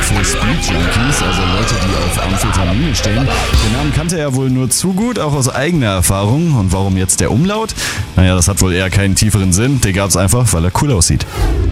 für Speed Junkies, also Leute, die auf Amphetamine stehen. Den Namen kannte er wohl nur zu gut, auch aus eigener Erfahrung. Und warum jetzt der Umlaut? Naja, das hat wohl eher keinen tieferen Sinn. Den gab's einfach, weil er cool aussieht.